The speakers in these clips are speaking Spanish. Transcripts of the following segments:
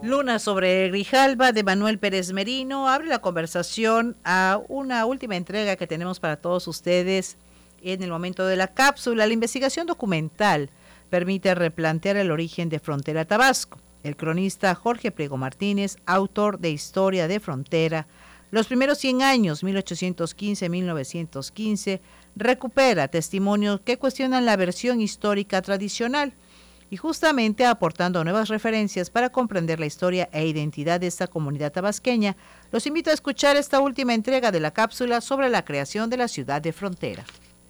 Luna sobre Grijalba de Manuel Pérez Merino abre la conversación a una última entrega que tenemos para todos ustedes en el momento de la cápsula. La investigación documental permite replantear el origen de Frontera Tabasco. El cronista Jorge Priego Martínez, autor de Historia de Frontera, los primeros 100 años, 1815-1915, recupera testimonios que cuestionan la versión histórica tradicional y justamente aportando nuevas referencias para comprender la historia e identidad de esta comunidad tabasqueña. Los invito a escuchar esta última entrega de la cápsula sobre la creación de la ciudad de Frontera.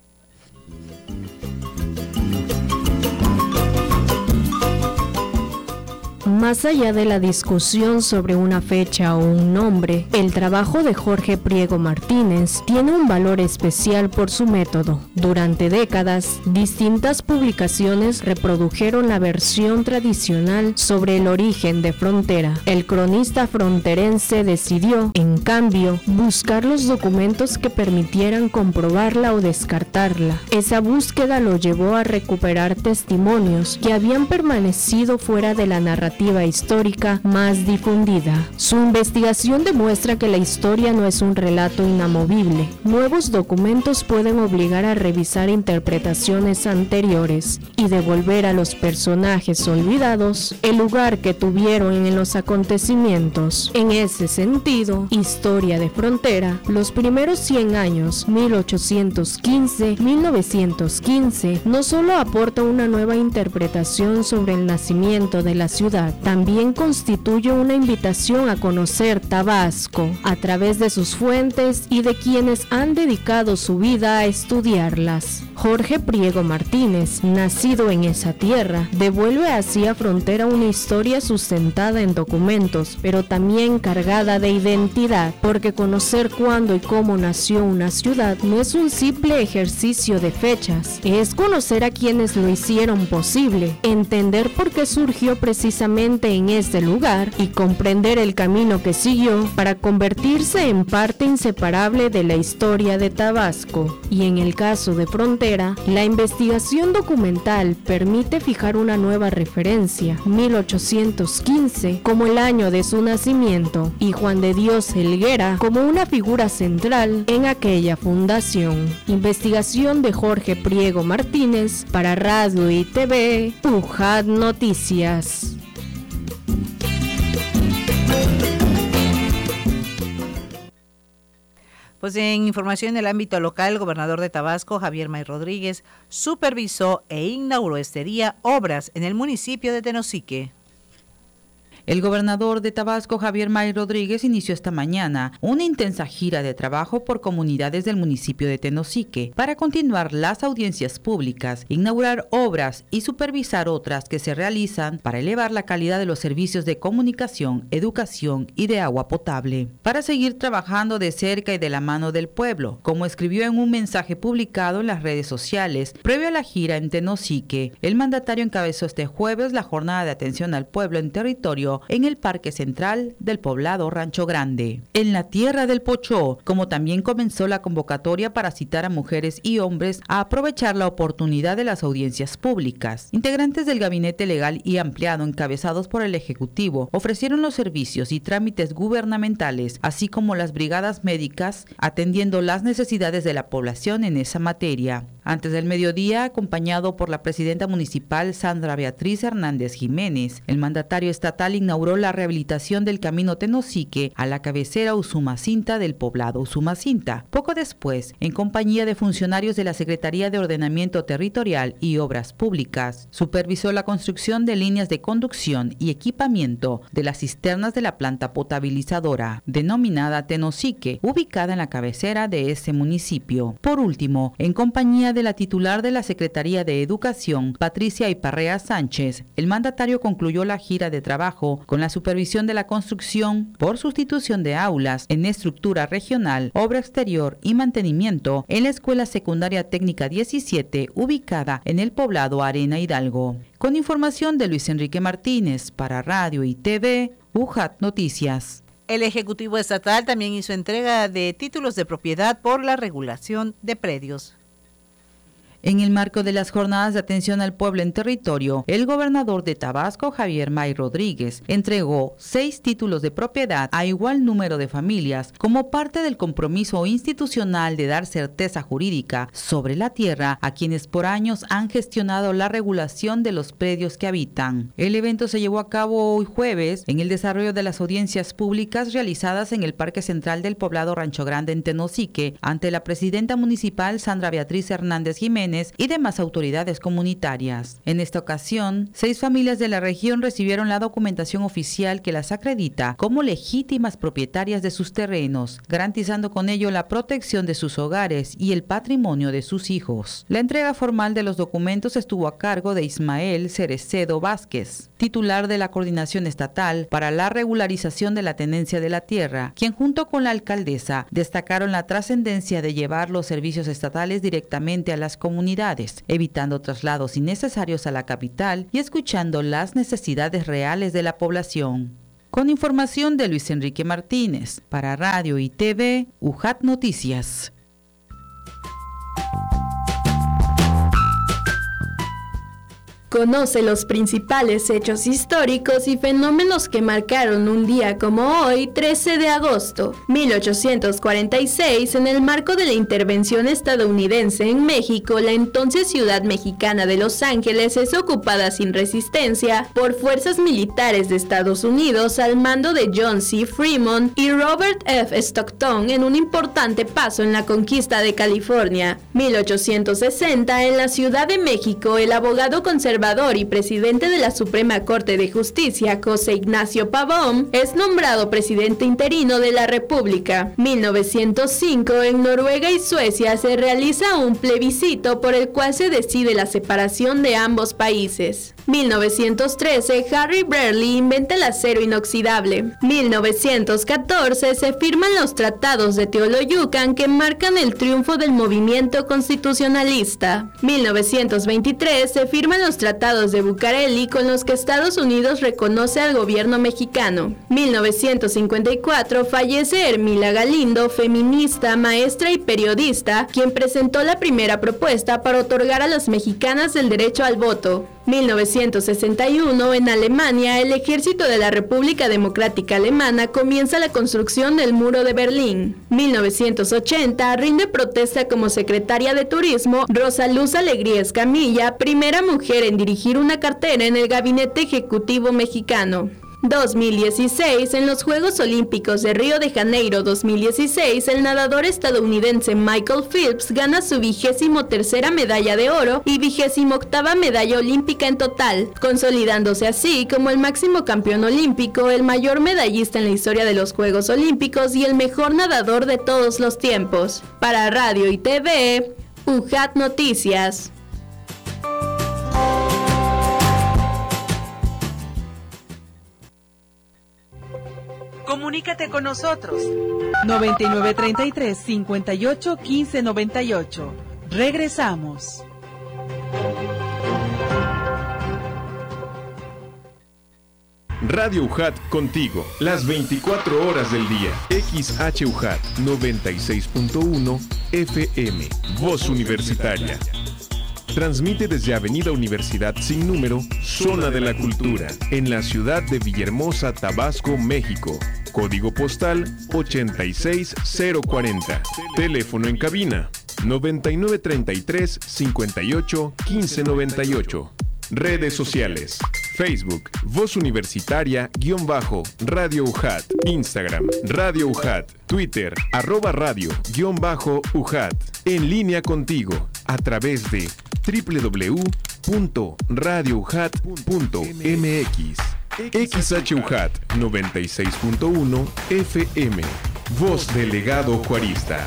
Más allá de la discusión sobre una fecha o un nombre, el trabajo de Jorge Priego Martínez tiene un valor especial por su método. Durante décadas, distintas publicaciones reprodujeron la versión tradicional sobre el origen de Frontera. El cronista fronterense decidió, en cambio, buscar los documentos que permitieran comprobarla o descartarla. Esa búsqueda lo llevó a recuperar testimonios que habían permanecido fuera de la narrativa histórica más difundida. Su investigación demuestra que la historia no es un relato inamovible. Nuevos documentos pueden obligar a revisar interpretaciones anteriores y devolver a los personajes olvidados el lugar que tuvieron en los acontecimientos. En ese sentido, Historia de Frontera, los primeros 100 años, 1815-1915, no solo aporta una nueva interpretación sobre el nacimiento de la ciudad, también constituye una invitación a conocer Tabasco a través de sus fuentes y de quienes han dedicado su vida a estudiarlas. Jorge Priego Martínez, nacido en esa tierra, devuelve así a Frontera una historia sustentada en documentos, pero también cargada de identidad, porque conocer cuándo y cómo nació una ciudad no es un simple ejercicio de fechas, es conocer a quienes lo hicieron posible, entender por qué surgió precisamente en este lugar y comprender el camino que siguió para convertirse en parte inseparable de la historia de Tabasco. Y en el caso de Frontera, la investigación documental permite fijar una nueva referencia, 1815, como el año de su nacimiento, y Juan de Dios Helguera como una figura central en aquella fundación. Investigación de Jorge Priego Martínez para Radio y TV, UJAT Noticias. Pues en información en el ámbito local, el gobernador de Tabasco, Javier May Rodríguez, supervisó e inauguró este día obras en el municipio de Tenosique. El gobernador de Tabasco, Javier May Rodríguez, inició esta mañana una intensa gira de trabajo por comunidades del municipio de Tenosique para continuar las audiencias públicas, inaugurar obras y supervisar otras que se realizan para elevar la calidad de los servicios de comunicación, educación y de agua potable. Para seguir trabajando de cerca y de la mano del pueblo, como escribió en un mensaje publicado en las redes sociales, previo a la gira en Tenosique, el mandatario encabezó este jueves la jornada de atención al pueblo en territorio en el Parque Central del poblado Rancho Grande. En la tierra del Pochó, como también comenzó la convocatoria para citar a mujeres y hombres a aprovechar la oportunidad de las audiencias públicas. Integrantes del gabinete legal y ampliado encabezados por el Ejecutivo ofrecieron los servicios y trámites gubernamentales, así como las brigadas médicas, atendiendo las necesidades de la población en esa materia. Antes del mediodía, acompañado por la presidenta municipal Sandra Beatriz Hernández Jiménez, el mandatario estatal inauguró la rehabilitación del camino Tenosique a la cabecera Usumacinta del poblado Usumacinta. Poco después, en compañía de funcionarios de la Secretaría de Ordenamiento Territorial y Obras Públicas, supervisó la construcción de líneas de conducción y equipamiento de las cisternas de la planta potabilizadora, denominada Tenosique, ubicada en la cabecera de ese municipio. Por último, en compañía de la titular de la Secretaría de Educación, Patricia Iparrea Sánchez, el mandatario concluyó la gira de trabajo con la supervisión de la construcción por sustitución de aulas en estructura regional, obra exterior y mantenimiento en la Escuela Secundaria Técnica 17, ubicada en el poblado Arena Hidalgo. Con información de Luis Enrique Martínez para Radio y TV, UJAT Noticias. El Ejecutivo Estatal también hizo entrega de títulos de propiedad por la regulación de predios. En el marco de las jornadas de atención al pueblo en territorio, el gobernador de Tabasco, Javier May Rodríguez, entregó 6 títulos de propiedad a igual número de familias como parte del compromiso institucional de dar certeza jurídica sobre la tierra a quienes por años han gestionado la regulación de los predios que habitan. El evento se llevó a cabo hoy jueves en el desarrollo de las audiencias públicas realizadas en el Parque Central del poblado Rancho Grande en Tenosique, ante la presidenta municipal Sandra Beatriz Hernández Jiménez y demás autoridades comunitarias. En esta ocasión, 6 familias de la región recibieron la documentación oficial que las acredita como legítimas propietarias de sus terrenos, garantizando con ello la protección de sus hogares y el patrimonio de sus hijos. La entrega formal de los documentos estuvo a cargo de Ismael Cerecedo Vázquez, titular de la Coordinación Estatal para la Regularización de la Tenencia de la Tierra, quien junto con la alcaldesa destacaron la trascendencia de llevar los servicios estatales directamente a las comunidades, evitando traslados innecesarios a la capital y escuchando las necesidades reales de la población. Con información de Luis Enrique Martínez, para Radio y TV, UJAT Noticias. Conoce los principales hechos históricos y fenómenos que marcaron un día como hoy, 13 de agosto, 1846, en el marco de la intervención estadounidense en México, la entonces ciudad mexicana de Los Ángeles es ocupada sin resistencia por fuerzas militares de Estados Unidos al mando de John C. Fremont y Robert F. Stockton en un importante paso en la conquista de California. 1860, en la Ciudad de México, el abogado conservador y presidente de la Suprema Corte de Justicia, José Ignacio Pavón, es nombrado presidente interino de la República. 1905, en Noruega y Suecia se realiza un plebiscito por el cual se decide la separación de ambos países. 1913, Harry Brearley inventa el acero inoxidable. 1914, se firman los tratados de Teoloyucan que marcan el triunfo del movimiento constitucionalista. 1923, se firman los tratados de Bucareli con los que Estados Unidos reconoce al gobierno mexicano. 1954, fallece Hermila Galindo, feminista, maestra y periodista, quien presentó la primera propuesta para otorgar a las mexicanas el derecho al voto. 1961, en Alemania, el ejército de la República Democrática Alemana comienza la construcción del Muro de Berlín. 1980, rinde protesta como secretaria de Turismo Rosa Luz Alegría Escamilla, primera mujer en dirigir una cartera en el Gabinete Ejecutivo Mexicano. 2016, en los Juegos Olímpicos de Río de Janeiro 2016, el nadador estadounidense Michael Phelps gana su 23ª medalla de oro y 28ª medalla olímpica en total, consolidándose así como el máximo campeón olímpico, el mayor medallista en la historia de los Juegos Olímpicos y el mejor nadador de todos los tiempos. Para Radio y TV, UJAT Noticias. Comunícate con nosotros. 9933-581598. Regresamos. Radio UJAT contigo, las 24 horas del día. XHUJAT 96.1 FM, Voz Universitaria. Transmite desde Avenida Universidad sin número, Zona de la Cultura, en la ciudad de Villahermosa, Tabasco, México. Código postal 86040. Teléfono en cabina 9933 58 1598. Redes sociales: Facebook, Voz Universitaria _Radio UJAT, Instagram, Radio UJAT, Twitter, @radio_UJAT. En línea contigo, a través de www.radioujat.mx. XHUJAT 96.1 FM. Voz Delegado Juarista.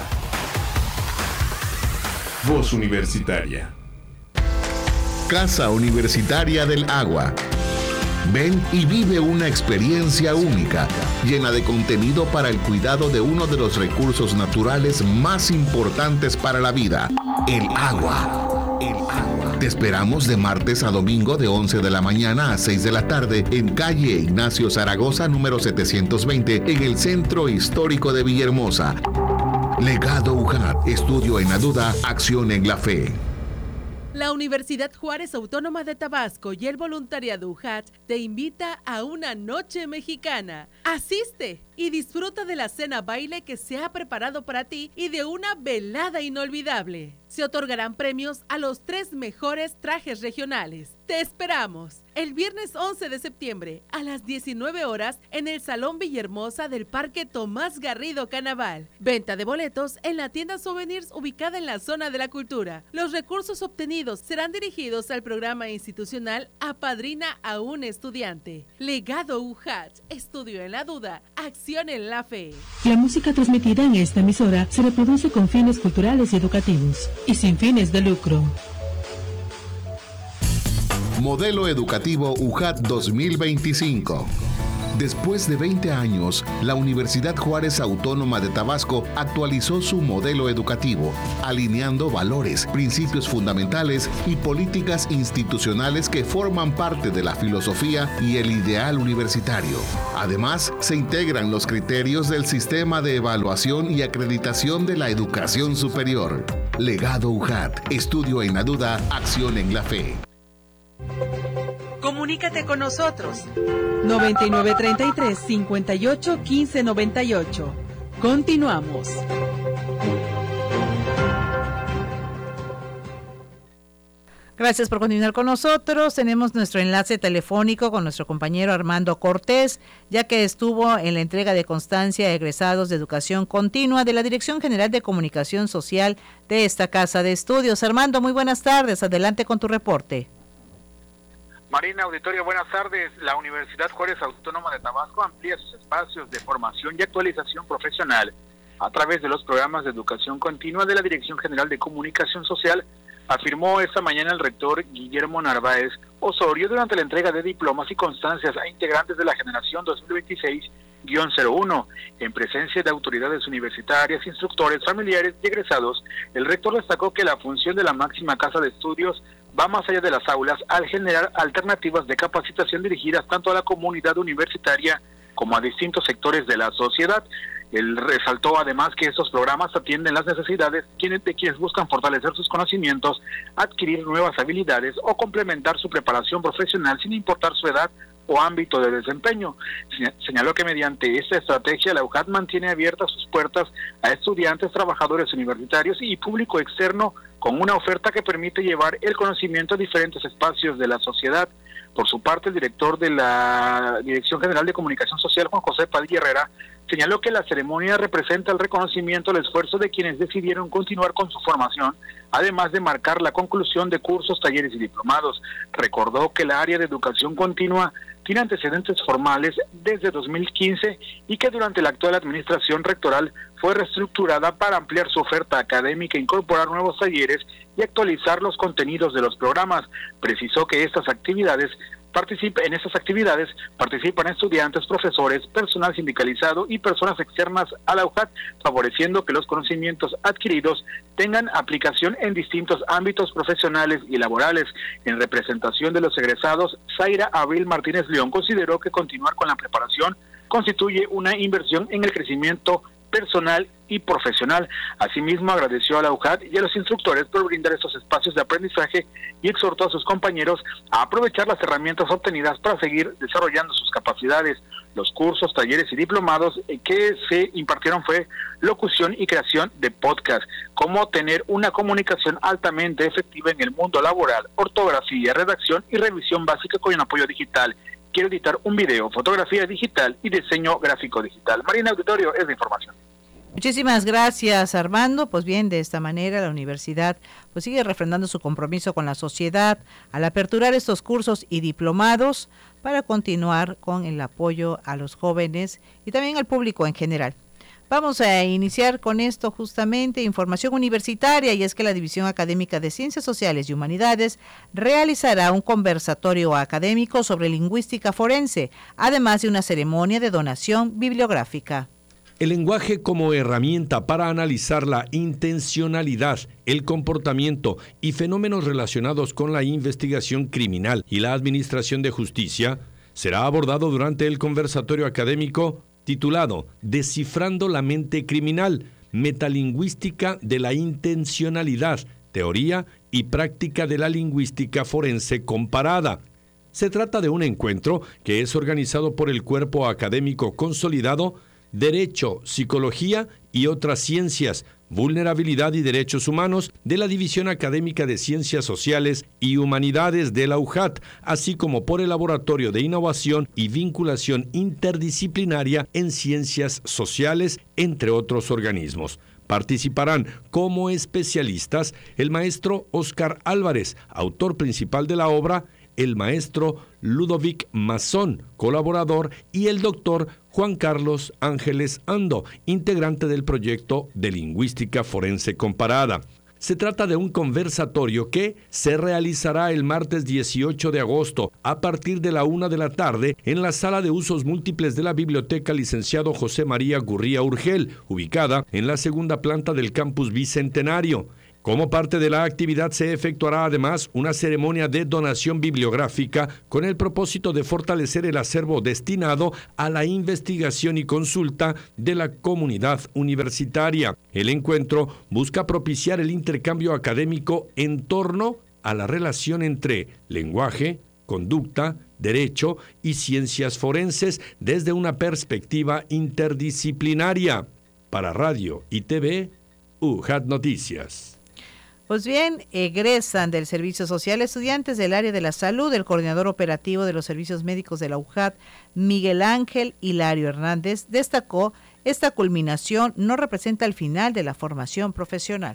Voz Universitaria. Casa Universitaria del Agua. Ven y vive una experiencia única, llena de contenido para el cuidado de uno de los recursos naturales más importantes para la vida, el agua. Te esperamos de martes a domingo de 11 de la mañana a 6 de la tarde en calle Ignacio Zaragoza, número 720, en el Centro Histórico de Villahermosa. Legado UJAT, estudio en la duda, acción en la fe. La Universidad Juárez Autónoma de Tabasco y el voluntariado UJAT te invita a una noche mexicana. Asiste y disfruta de la cena baile que se ha preparado para ti y de una velada inolvidable. Se otorgarán premios a los 3 mejores trajes regionales. Te esperamos el viernes 11 de septiembre a las 19 horas en el Salón Villahermosa del Parque Tomás Garrido Canaval. Venta de boletos en la tienda Souvenirs ubicada en la zona de la cultura. Los recursos obtenidos serán dirigidos al programa institucional Apadrina a un estudiante. Legado UJAT, estudio en la duda, acción en la fe. La música transmitida en esta emisora se reproduce con fines culturales y educativos y sin fines de lucro. Modelo Educativo UJAT 2025. Después de 20 años, la Universidad Juárez Autónoma de Tabasco actualizó su modelo educativo, alineando valores, principios fundamentales y políticas institucionales que forman parte de la filosofía y el ideal universitario. Además, se integran los criterios del sistema de evaluación y acreditación de la educación superior. Legado UJAT, estudio en la duda, acción en la fe. Comunícate con nosotros. 9933-581598. Continuamos. Gracias por continuar con nosotros. Tenemos nuestro enlace telefónico con nuestro compañero Armando Cortés, ya que estuvo en la entrega de constancia a egresados de educación continua de la Dirección General de Comunicación Social de esta Casa de Estudios. Armando, muy buenas tardes. Adelante con tu reporte. Marina, auditorio, buenas tardes. La Universidad Juárez Autónoma de Tabasco amplía sus espacios de formación y actualización profesional a través de los programas de educación continua de la Dirección General de Comunicación Social, afirmó esta mañana el rector Guillermo Narváez Osorio durante la entrega de diplomas y constancias a integrantes de la generación 2026-01. En presencia de autoridades universitarias, instructores, familiares y egresados, el rector destacó que la función de la máxima casa de estudios va más allá de las aulas al generar alternativas de capacitación dirigidas tanto a la comunidad universitaria como a distintos sectores de la sociedad. Él resaltó además que estos programas atienden las necesidades de quienes buscan fortalecer sus conocimientos, adquirir nuevas habilidades o complementar su preparación profesional sin importar su edad o ámbito de desempeño. Señaló que mediante esta estrategia la UJAT mantiene abiertas sus puertas a estudiantes, trabajadores universitarios y público externo con una oferta que permite llevar el conocimiento a diferentes espacios de la sociedad. Por su parte, el director de la Dirección General de Comunicación Social, Juan José Padilla Herrera, señaló que la ceremonia representa el reconocimiento al esfuerzo de quienes decidieron continuar con su formación, además de marcar la conclusión de cursos, talleres y diplomados. Recordó que el área de educación continua tiene antecedentes formales desde 2015 y que durante la actual administración rectoral fue reestructurada para ampliar su oferta académica, incorporar nuevos talleres y actualizar los contenidos de los programas. Precisó que en estas actividades participan estudiantes, profesores, personal sindicalizado y personas externas a la UJAT, favoreciendo que los conocimientos adquiridos tengan aplicación en distintos ámbitos profesionales y laborales. En representación de los egresados, Zaira Abril Martínez León consideró que continuar con la preparación constituye una inversión en el crecimiento personal y profesional. Asimismo, agradeció a la UJAT y a los instructores por brindar estos espacios de aprendizaje y exhortó a sus compañeros a aprovechar las herramientas obtenidas para seguir desarrollando sus capacidades. Los cursos, talleres y diplomados que se impartieron fue locución y creación de podcast, cómo tener una comunicación altamente efectiva en el mundo laboral, ortografía, redacción y revisión básica con apoyo digital. Quiero editar un video, fotografía digital y diseño gráfico digital. Marina, auditorio, es la información. Muchísimas gracias, Armando. Pues bien, de esta manera la universidad pues sigue refrendando su compromiso con la sociedad al aperturar estos cursos y diplomados para continuar con el apoyo a los jóvenes y también al público en general. Vamos a iniciar con esto justamente, información universitaria, y es que la División Académica de Ciencias Sociales y Humanidades realizará un conversatorio académico sobre lingüística forense, además de una ceremonia de donación bibliográfica. El lenguaje como herramienta para analizar la intencionalidad, el comportamiento y fenómenos relacionados con la investigación criminal y la administración de justicia será abordado durante el conversatorio académico titulado Descifrando la mente criminal, metalingüística de la intencionalidad teoría y práctica de la lingüística forense comparada. Se trata de un encuentro que es organizado por el Cuerpo Académico Consolidado Derecho, Psicología y otras ciencias, Vulnerabilidad y Derechos Humanos de la División Académica de Ciencias Sociales y Humanidades de la UJAT, así como por el Laboratorio de Innovación y Vinculación Interdisciplinaria en Ciencias Sociales, entre otros organismos. Participarán como especialistas el maestro Óscar Álvarez, autor principal de la obra, el maestro Ludovic Mazón, colaborador, y el doctor Juan Carlos Ángeles Ando, integrante del proyecto de lingüística forense comparada. Se trata de un conversatorio que se realizará el martes 18 de agosto a partir de la 1 de la tarde en la sala de usos múltiples de la Biblioteca Licenciado José María Gurría Urgel, ubicada en la segunda planta del Campus Bicentenario. Como parte de la actividad se efectuará además una ceremonia de donación bibliográfica con el propósito de fortalecer el acervo destinado a la investigación y consulta de la comunidad universitaria. El encuentro busca propiciar el intercambio académico en torno a la relación entre lenguaje, conducta, derecho y ciencias forenses desde una perspectiva interdisciplinaria. Para Radio y TV, UJAT Noticias. Pues bien, egresan del Servicio Social estudiantes del área de la salud. El coordinador operativo de los servicios médicos de la UJAT, Miguel Ángel Hilario Hernández, destacó: esta culminación no representa el final de la formación profesional.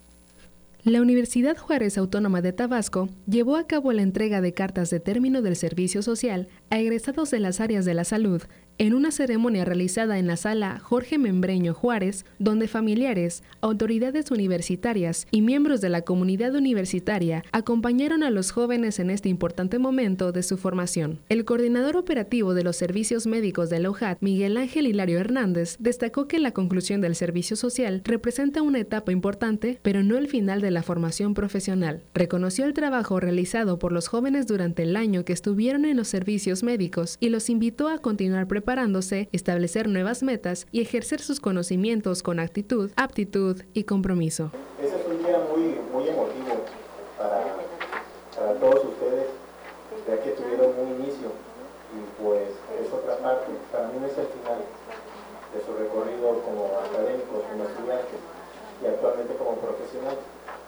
La Universidad Juárez Autónoma de Tabasco llevó a cabo la entrega de cartas de término del servicio social a egresados de las áreas de la salud en una ceremonia realizada en la sala Jorge Membreño Juárez, donde familiares, autoridades universitarias y miembros de la comunidad universitaria acompañaron a los jóvenes en este importante momento de su formación. El coordinador operativo de los servicios médicos de la UJAT, Miguel Ángel Hilario Hernández, destacó que la conclusión del servicio social representa una etapa importante, pero no el final de la formación profesional. Reconoció el trabajo realizado por los jóvenes durante el año que estuvieron en los servicios médicos y los invitó a continuar preparándose, establecer nuevas metas y ejercer sus conocimientos con actitud, aptitud y compromiso. Ese es un día muy emotivo para todos ustedes, ya que tuvieron un inicio y pues es otra parte. Para mí no es el final de su recorrido como académicos, como estudiantes y actualmente como profesionales.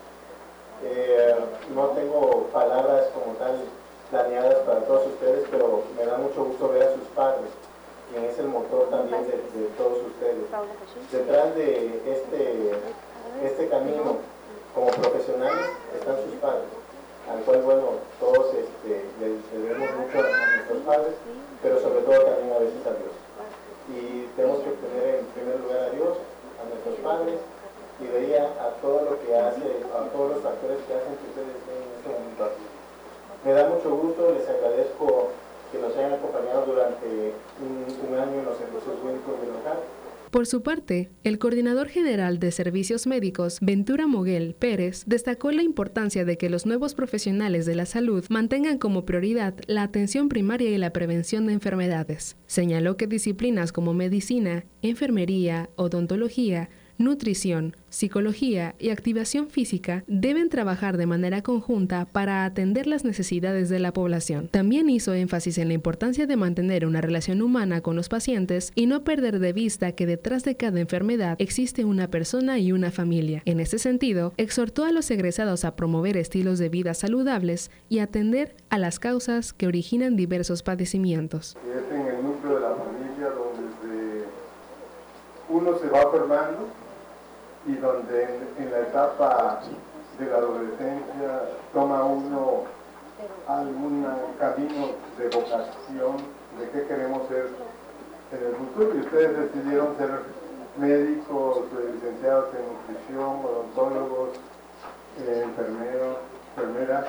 No tengo palabras como tal planeadas para todos ustedes, pero me da mucho gusto ver a sus padres, quien es el motor también de todos ustedes. Detrás de este camino como profesionales están sus padres, al cual, bueno, todos les debemos mucho a nuestros padres, pero sobre todo también a veces a Dios. Y tenemos que tener en primer lugar a Dios, a nuestros padres, y de ahí a todo lo que hace, a todos los factores que hacen que ustedes estén en este momento aquí. Me da mucho gusto, les agradezco que nos hayan acompañado durante un año en los servicios médicos de local. Por su parte, el coordinador general de servicios médicos, Ventura Moguel Pérez, destacó la importancia de que los nuevos profesionales de la salud mantengan como prioridad la atención primaria y la prevención de enfermedades. Señaló que disciplinas como medicina, enfermería, odontología, nutrición, psicología y activación física deben trabajar de manera conjunta para atender las necesidades de la población. También hizo énfasis en la importancia de mantener una relación humana con los pacientes y no perder de vista que detrás de cada enfermedad existe una persona y una familia. En ese sentido, exhortó a los egresados a promover estilos de vida saludables y atender a las causas que originan diversos padecimientos. Es en el núcleo de la familia donde uno se va formando y donde en la etapa de la adolescencia toma uno algún camino de vocación, de qué queremos ser en el futuro, y ustedes decidieron ser médicos, licenciados en nutrición, odontólogos, enfermeros, enfermeras,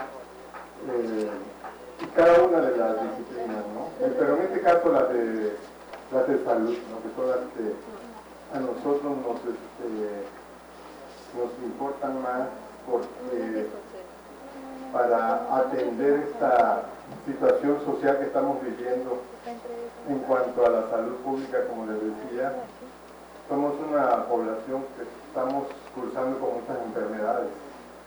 y cada una de las disciplinas, ¿no? Pero en este caso las de salud, ¿no? Que son las que a nosotros nos importan más, porque para atender esta situación social que estamos viviendo en cuanto a la salud pública, como les decía, somos una población que estamos cursando con muchas enfermedades.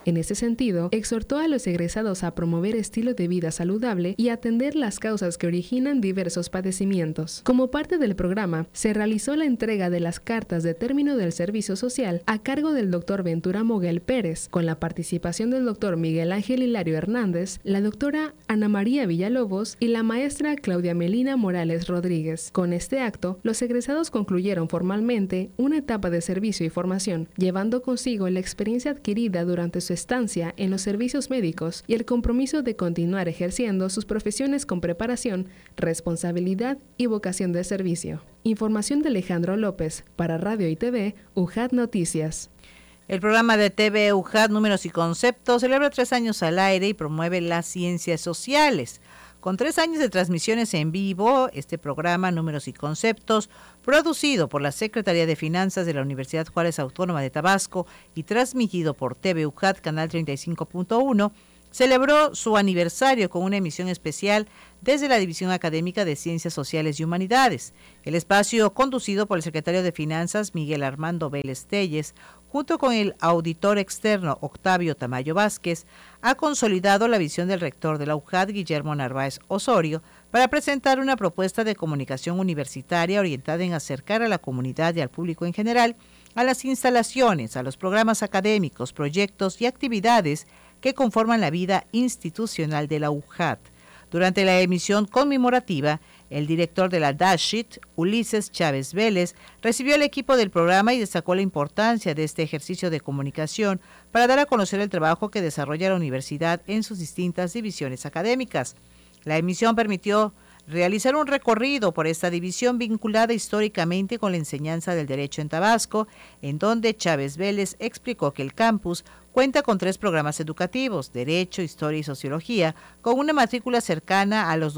En ese sentido, exhortó a los egresados a promover estilo de vida saludable y atender las causas que originan diversos padecimientos. Como parte del programa, se realizó la entrega de las cartas de término del servicio social a cargo del Dr. Ventura Moguel Pérez, con la participación del Dr. Miguel Ángel Hilario Hernández, la doctora Ana María Villalobos y la maestra Claudia Melina Morales Rodríguez. Con este acto, los egresados concluyeron formalmente una etapa de servicio y formación, llevando consigo la experiencia adquirida durante su estancia en los servicios médicos y el compromiso de continuar ejerciendo sus profesiones con preparación, responsabilidad y vocación de servicio. Información de Alejandro López para Radio y TV, UJAT Noticias. El programa de TV UJAT Números y Conceptos celebra 3 años al aire y promueve las ciencias sociales. Con 3 años de transmisiones en vivo, este programa Números y Conceptos, producido por la Secretaría de Finanzas de la Universidad Juárez Autónoma de Tabasco y transmitido por TV UJAT Canal 35.1, celebró su aniversario con una emisión especial desde la División Académica de Ciencias Sociales y Humanidades. El espacio, conducido por el secretario de Finanzas, Miguel Armando Vélez Telles, junto con el auditor externo Octavio Tamayo Vázquez, ha consolidado la visión del rector de la UJAT, Guillermo Narváez Osorio, para presentar una propuesta de comunicación universitaria orientada en acercar a la comunidad y al público en general a las instalaciones, a los programas académicos, proyectos y actividades que conforman la vida institucional de la UJAT. Durante la emisión conmemorativa, el director de la DASHIT, Ulises Chávez Vélez, recibió al equipo del programa y destacó la importancia de este ejercicio de comunicación para dar a conocer el trabajo que desarrolla la universidad en sus distintas divisiones académicas. La emisión permitió realizar un recorrido por esta división vinculada históricamente con la enseñanza del derecho en Tabasco, en donde Chávez Vélez explicó que el campus cuenta con 3 programas educativos, Derecho, Historia y Sociología, con una matrícula cercana a los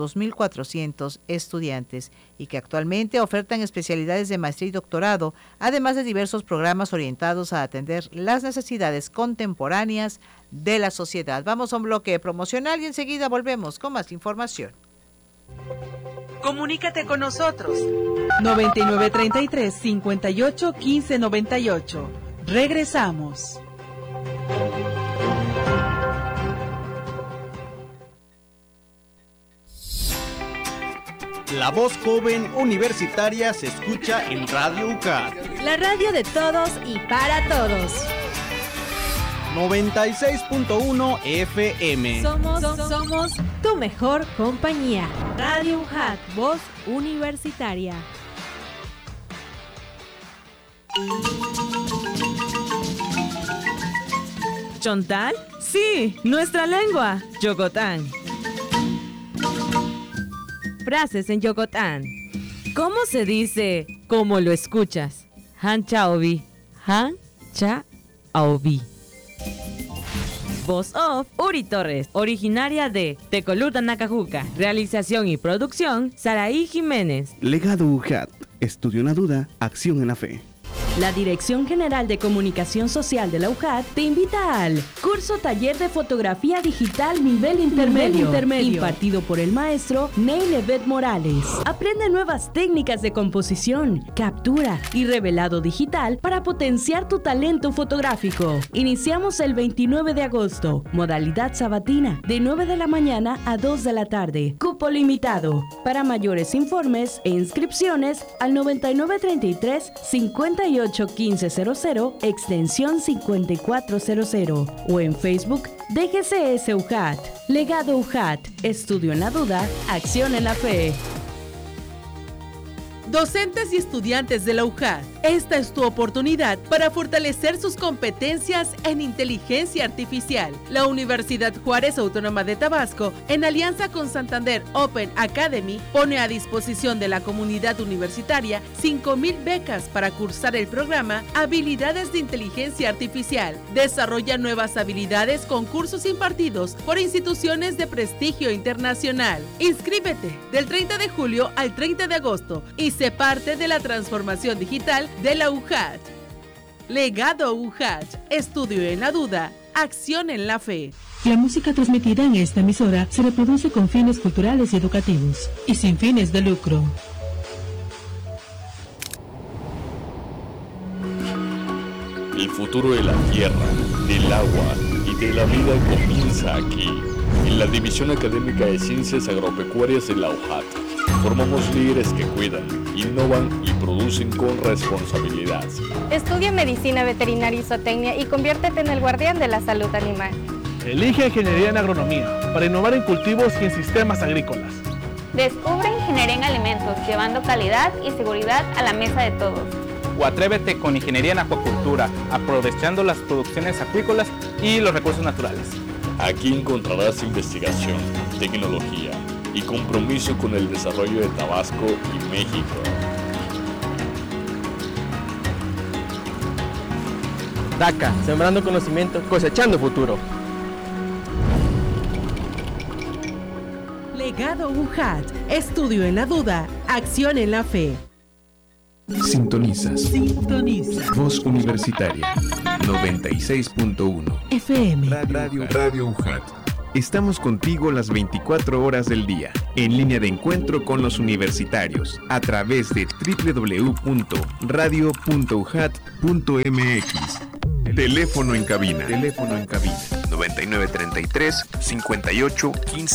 2.400 estudiantes y que actualmente ofertan especialidades de maestría y doctorado, además de diversos programas orientados a atender las necesidades contemporáneas de la sociedad. Vamos a un bloque promocional y enseguida volvemos con más información. Comunícate con nosotros. 9933-581598. Regresamos. La voz joven universitaria se escucha en Radio UJAT. La radio de todos y para todos. 96.1 FM. Somos tu mejor compañía. Radio UJAT, voz universitaria. ¿Chontal? Sí, nuestra lengua. Yogotán. Frases en Yogotán. ¿Cómo se dice como lo escuchas? Han chaobi. Han chaobi. Voz off, Uri Torres, originaria de Tecoluta, Nacajuca. Realización y producción, Saraí Jiménez. Legado UJAT, estudio en la duda, acción en la fe. La Dirección General de Comunicación Social de la UJAT te invita al curso taller de fotografía digital nivel intermedio, impartido por el maestro Neil Evet Morales. Aprende nuevas técnicas de composición, captura y revelado digital para potenciar tu talento fotográfico. Iniciamos el 29 de agosto, modalidad sabatina, de 9 de la mañana a 2 de la tarde. Cupo limitado. Para mayores informes e inscripciones al 9933-581500, extensión 5400 o en Facebook DGCS UJAT. Legado UJAT, estudio en la duda, acción en la fe. Docentes y estudiantes de la UJAT, esta es tu oportunidad para fortalecer sus competencias en inteligencia artificial. La Universidad Juárez Autónoma de Tabasco, en alianza con Santander Open Academy, pone a disposición de la comunidad universitaria 5,000 becas para cursar el programa Habilidades de Inteligencia Artificial. Desarrolla nuevas habilidades con cursos impartidos por instituciones de prestigio internacional. Inscríbete del 30 de julio al 30 de agosto y sé parte de la transformación digital de la UJAT. Legado UJAT, estudio en la duda, acción en la fe. La música transmitida en esta emisora se reproduce con fines culturales y educativos y sin fines de lucro. El futuro de la tierra, del agua, y de la vida comienza aquí, en la División Académica de Ciencias Agropecuarias de la UJAT. Formamos líderes que cuidan, innovan y producen con responsabilidad. Estudia Medicina Veterinaria y Zootecnia y conviértete en el guardián de la salud animal. Elige Ingeniería en Agronomía para innovar en cultivos y en sistemas agrícolas. Descubre Ingeniería en Alimentos, llevando calidad y seguridad a la mesa de todos. O atrévete con Ingeniería en Acuacultura, aprovechando las producciones acuícolas y los recursos naturales. Aquí encontrarás investigación, tecnología y compromiso con el desarrollo de Tabasco y México. DACA, sembrando conocimiento, cosechando futuro. Legado UJAT, estudio en la duda, acción en la fe. Sintonizas. Voz Universitaria 96.1 FM. Radio UJAT. Estamos contigo las 24 horas del día, en línea de encuentro con los universitarios, a través de www.radio.ujat.mx. Teléfono en cabina 9933 58 15.